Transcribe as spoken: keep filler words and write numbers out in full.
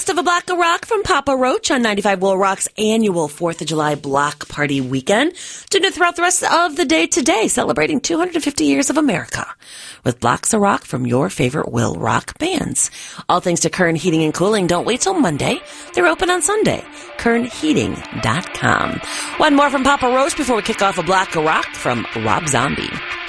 best of a block of rock from Papa Roach on ninety-five Will Rock's annual fourth of July block party weekend. Tune in throughout the rest of the day today, celebrating two hundred fifty years of America with blocks of rock from your favorite Will Rock bands. All thanks to Kern Heating and Cooling. Don't wait till Monday. They're open on Sunday. kern heating dot com. One more from Papa Roach before we kick off a block of rock from Rob Zombie.